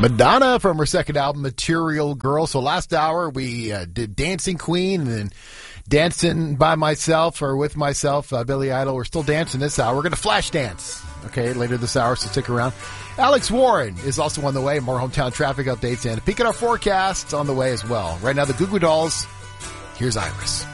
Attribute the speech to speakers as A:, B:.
A: Madonna from her second album, Material Girl. So last hour we did Dancing Queen and then Dancing by Myself or With Myself, Billy Idol. We're still dancing this hour. We're going to flash dance, okay, later this hour, so stick around. Alex Warren is also on the way. More hometown traffic updates and a peek at our forecast on the way as well. Right now, the Goo Goo Dolls. Here's Iris.